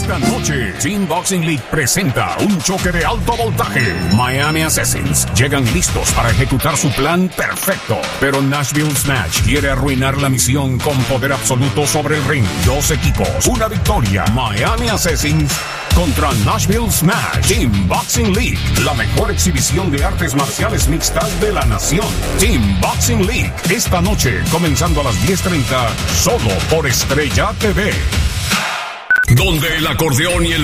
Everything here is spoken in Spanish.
Esta noche, Team Boxing League presenta un choque de alto voltaje. Miami Assassins llegan listos para ejecutar su plan perfecto. Pero Nashville Smash quiere arruinar la misión con poder absoluto sobre el ring. 2 equipos, una victoria. Miami Assassins contra Nashville Smash. Team Boxing League, la mejor exhibición de artes marciales mixtas de la nación. Team Boxing League, esta noche, comenzando a las 10:30, solo por Estrella TV. Donde el acordeón y el